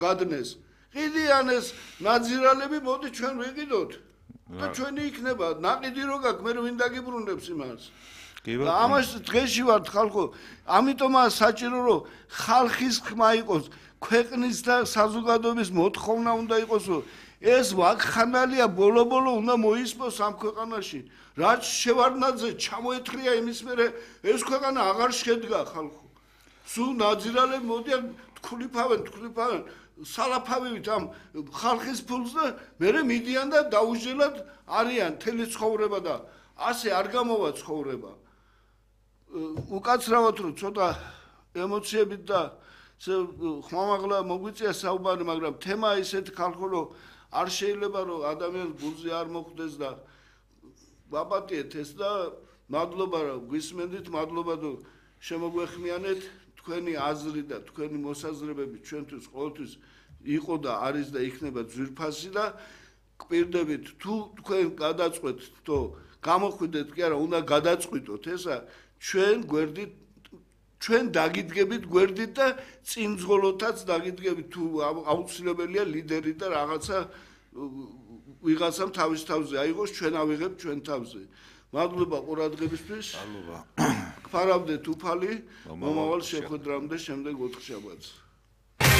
გადნეს. ყიდიანეს ნაძირალები მოდი ჩვენ ვიყიდოთ. და ჩვენი იქნება ნაყიდი რო გაქვს მე ვინ დაგიბრუნებს იმას. და ამას დღეში ვართ ხალხო. ამიტომაა საჭირო რომ ხალხის ხმა იყოს, ქვეყნის და საზოგადოების მოთხოვნა უნდა იყოს რომ ეს ვაკხანალია ბოლო-ბოლო უნდა მოისმოს ამ ქვეყანაში. რაც შევარდნაძე ჩამოეთხრია იმის მერე ეს ქვეყანა აღარ შედგა ხალხო. სულ ნაძირალები მოდიან თქულიფავენ სალაფავით ამ ხალხის ფულს და მერე მიდიან და დაუჯელად არიან თელი ცხოვრება და ასე არ გამოვა ცხოვრება. უკაცრავად რომ ცოტა ემოციებით და ხმამაღლა მოგვიწია საუბარი, მაგრამ თემა ისეთი ხალხო რომ არ შეიძლება რომ ადამიანს გულზე არ მოხვდეს და ვაპატიეთ ეს და მადლობა რომ გვისმენდით, მადლობა რომ შემოგვეხმიანეთ თქვენი აზრი და თქვენი მოსაზრებები ჩვენთვის ყოველთვის იყო და არის და იქნება ძვირფასი და გვპირდებით თუ თქვენ გადაწყვეტთ თუ გამოხვიდეთ კი არა უნდა გადაწყვიტოთ ესა ჩვენ დაგიდგებით გვერდით და წინძღოლოთაც დაგიდგებით თუ აუცილებელია ლიდერი და რაღაცა ვიღაცამ თავის თავზე აიღოს ჩვენ ავიღებთ ჩვენ თავზე მადლობა ყურადღებისთვის მადლობა გფარავდეთ უფალი მომავალ შეხვედრამდე შემდეგ 4 შაბათს